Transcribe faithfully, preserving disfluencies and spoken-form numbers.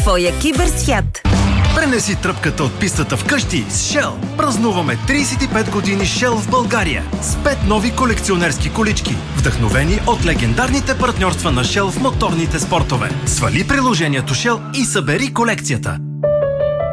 твоя киберсвят. Пренеси тръпката от пистата вкъщи с Shell. Празнуваме трийсет и пет години Shell в България с пет нови колекционерски колички, вдъхновени от легендарните партньорства на Shell в моторните спортове. Свали приложението Shell и събери колекцията.